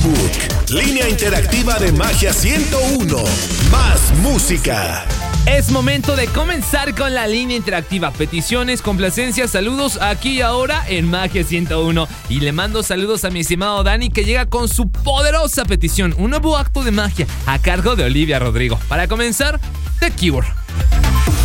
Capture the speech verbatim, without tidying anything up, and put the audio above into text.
Facebook, Línea Interactiva de Magia ciento uno. Más música. Es momento de comenzar con la línea interactiva. Peticiones, complacencias, saludos aquí y ahora en Magia ciento uno. Y le mando saludos a mi estimado Dani, que llega con su poderosa petición. Un nuevo acto de magia a cargo de Olivia Rodrigo. Para comenzar, The Cure.